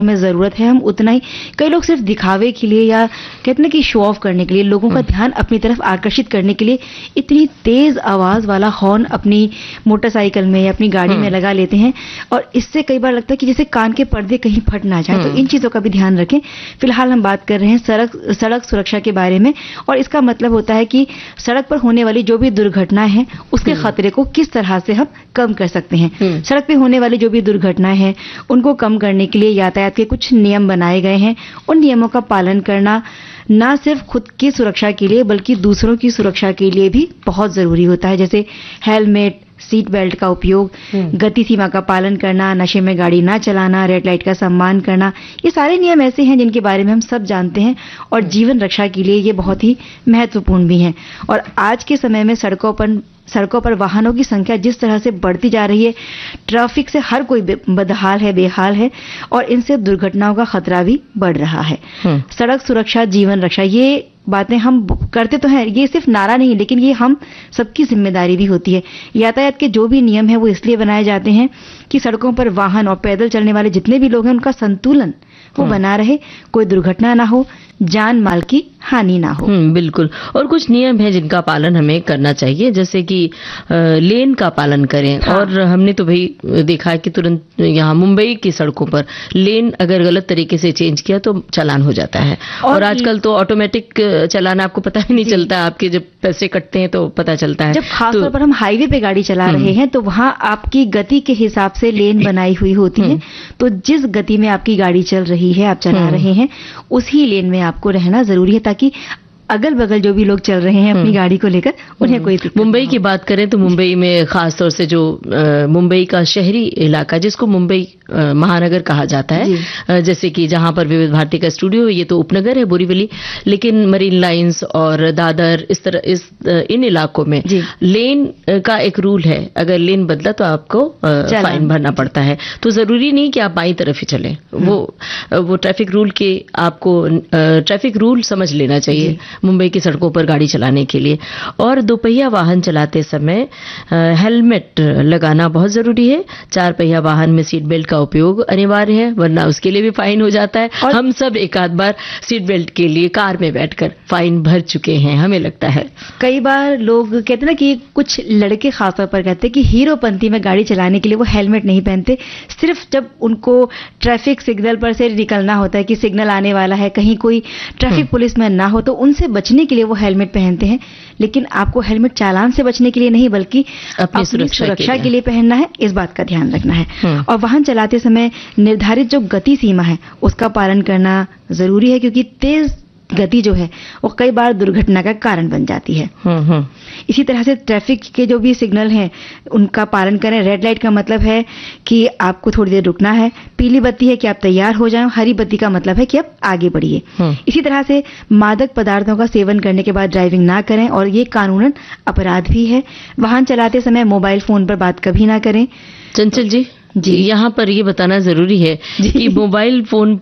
में ज़रूरत है हम उतना ही, कई लोग सिर्फ दिखावे के लिए या कहते हैं कि शो ऑफ करने के लिए, लोगों का ध्यान अपनी तरफ आकर्षित करने के लिए इतनी तेज आवाज वाला हॉर्न अपनी मोटरसाइकिल में या अपनी गाड़ी में लगा लेते हैं, और इससे कई बार लगता है कि जैसे कान के पर्दे कहीं फट ना जाए। तो इन चीजों का भी ध्यान रखें। फिलहाल हम बात कर रहे हैं सड़क सुरक्षा के बारे में, और इसका मतलब होता है कि सड़क पर होने वाली जो भी दुर्घटनाएं हैं उसके खतरे को किस तरह से हम कम कर सकते हैं। सड़क पे होने वाली जो भी दुर्घटनाएं हैं उनको कम करने के लिए यातायात के कुछ नियम बनाए गए हैं। उन नियमों का पालन करना ना सिर्फ खुद की सुरक्षा के लिए बल्कि दूसरों की सुरक्षा के लिए भी बहुत जरूरी होता है, जैसे हेलमेट, सीट बेल्ट का उपयोग, गति सीमा का पालन करना, नशे में गाड़ी ना चलाना, रेड लाइट का सम्मान करना। ये सारे नियम ऐसे हैं जिनके बारे में हम सब जानते हैं और जीवन रक्षा के लिए ये बहुत ही महत्वपूर्ण भी हैं। और आज के समय में सड़कों पर वाहनों की संख्या जिस तरह से बढ़ती जा रही है, ट्रैफिक से हर कोई बदहाल है, बेहाल है, और इनसे दुर्घटनाओं का खतरा भी बढ़ रहा है। सड़क सुरक्षा, जीवन रक्षा, ये बातें हम करते तो हैं, ये सिर्फ नारा नहीं, लेकिन ये हम सबकी जिम्मेदारी भी होती है। यातायात के जो भी नियम है वो इसलिए बनाए जाते हैं कि सड़कों पर वाहन और पैदल चलने वाले जितने भी लोग हैं उनका संतुलन वो बना रहे, कोई दुर्घटना ना हो, जान माल की हानि ना हो। बिल्कुल। और कुछ नियम है जिनका पालन हमें करना चाहिए, जैसे कि लेन का पालन करें। और हमने तो भाई देखा है कि तुरंत यहाँ मुंबई की सड़कों पर लेन अगर गलत तरीके से चेंज किया तो चालान हो जाता है। और आजकल तो ऑटोमेटिक चालान, आपको पता ही नहीं चलता, आपके जब पैसे कटते हैं तो पता चलता है। जब खासतौर पर हम हाईवे पे गाड़ी चला रहे हैं तो वहां आपकी गति के हिसाब से लेन बनाई हुई होती है। तो जिस गति में आपकी गाड़ी चल रही है, आप चला रहे हैं, उसी लेन में आपको रहना जरूरी है, ताकि अगल बगल जो भी लोग चल रहे हैं अपनी गाड़ी को लेकर उन्हें कोई दिक्कत। मुंबई की बात करें तो मुंबई में खास तौर से जो मुंबई का शहरी इलाका जिसको मुंबई महानगर कहा जाता है, जैसे कि जहां पर विविध भारती का स्टूडियो है, ये तो उपनगर है बोरीवली, लेकिन मरीन लाइंस और दादर इन इलाकों में लेन का एक रूल है, अगर लेन बदला तो आपको फाइन भरना पड़ता है। तो जरूरी नहीं कि आप बाईं तरफ ही चलें, वो ट्रैफिक रूल के आपको ट्रैफिक रूल समझ लेना चाहिए मुंबई की सड़कों पर गाड़ी चलाने के लिए। और दोपहिया वाहन चलाते समय हेलमेट लगाना बहुत जरूरी है। चार पहिया वाहन में सीट बेल्ट का उपयोग अनिवार्य है, वरना उसके लिए भी फाइन हो जाता है। और हम सब एक आध बार सीट बेल्ट के लिए कार में बैठकर फाइन भर चुके हैं, हमें लगता है। कई बार लोग कहते ना कि कुछ लड़के खासतौर पर कहते हैं कि हीरोपंती में गाड़ी चलाने के लिए वो हेलमेट नहीं पहनते। सिर्फ जब उनको ट्रैफिक सिग्नल पर से निकलना होता है कि सिग्नल आने वाला है, कहीं कोई ट्रैफिक पुलिसमैन ना हो, तो उनसे बचने के लिए वो हेलमेट पहनते हैं। लेकिन आपको हेलमेट चालान से बचने के लिए नहीं बल्कि अपनी सुरक्षा के लिए पहनना है, इस बात का ध्यान रखना है। और वाहन चलाते समय निर्धारित जो गति सीमा है उसका पालन करना जरूरी है, क्योंकि तेज गति जो है वो कई बार दुर्घटना का कारण बन जाती है। इसी तरह से ट्रैफिक के जो भी सिग्नल हैं उनका पालन करें। रेड लाइट का मतलब है कि आपको थोड़ी देर रुकना है, पीली बत्ती है कि आप तैयार हो जाएं, हरी बत्ती का मतलब है कि आप आगे बढ़िए। इसी तरह से मादक पदार्थों का सेवन करने के बाद ड्राइविंग ना करें, और ये कानूनन अपराध भी है। वाहन चलाते समय मोबाइल फोन पर बात कभी ना करें। चंचल जी, यहाँ पर ये बताना जरूरी है कि मोबाइल फोन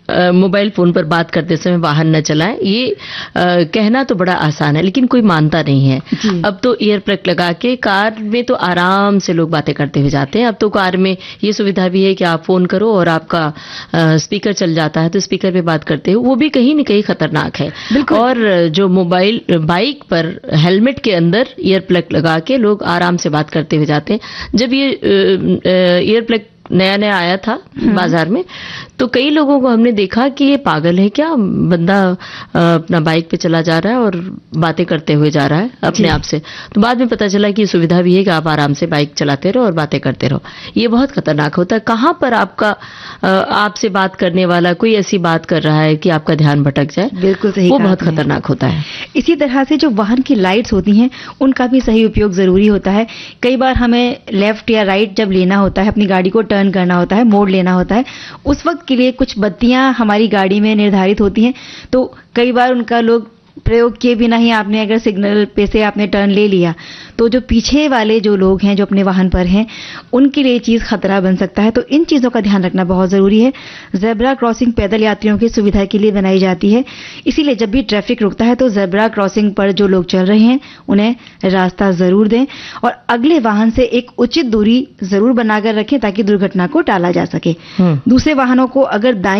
पर बात करते समय वाहन न चलाएं। ये कहना तो बड़ा आसान है, लेकिन कोई मानता नहीं है। अब तो ईयर प्लग लगा के कार में तो आराम से लोग बातें करते हुए जाते हैं। अब तो कार में ये सुविधा भी है कि आप फोन करो और आपका स्पीकर चल जाता है, तो स्पीकर पे बात करते हो, वो भी कहीं न कहीं खतरनाक है। और जो बाइक पर हेलमेट के अंदर ईयर प्लग लगा के लोग आराम से बात करते हुए जाते हैं। जब ये प्लग नया आया था बाजार में, तो कई लोगों को हमने देखा कि ये पागल है क्या, बंदा अपना बाइक पे चला जा रहा है और बातें करते हुए जा रहा है अपने आप से। तो बाद में पता चला कि सुविधा भी है कि आप आराम से बाइक चलाते रहो और बातें करते रहो। ये बहुत खतरनाक होता है। कहाँ पर आपसे बात करने वाला कोई ऐसी बात कर रहा है कि आपका ध्यान भटक जाए, बिल्कुल सही, वो बहुत खतरनाक होता है। इसी तरह से जो वाहन की लाइट्स होती हैं उनका भी सही उपयोग जरूरी होता है। कई बार हमें लेफ्ट या राइट जब लेना होता है, अपनी गाड़ी को टर्न करना होता है, मोड़ लेना होता है, उस वक्त के लिए कुछ बत्तियां हमारी गाड़ी में निर्धारित होती हैं। तो कई बार उनका लोग प्रयोग किए बिना ही आपने अगर सिग्नल पे से आपने टर्न ले लिया, तो जो पीछे वाले जो लोग हैं जो अपने वाहन पर हैं उनके लिए चीज खतरा बन सकता है। तो इन चीजों का ध्यान रखना बहुत जरूरी है। जेब्रा क्रॉसिंग पैदल यात्रियों की सुविधा के लिए बनाई जाती है, इसीलिए जब भी ट्रैफिक रुकता है तो जेब्रा क्रॉसिंग पर जो लोग चल रहे हैं उन्हें रास्ता जरूर दें और अगले वाहन से एक उचित दूरी जरूर बनाकर रखें ताकि दुर्घटना को टाला जा सके। दूसरे वाहनों को अगर दाएं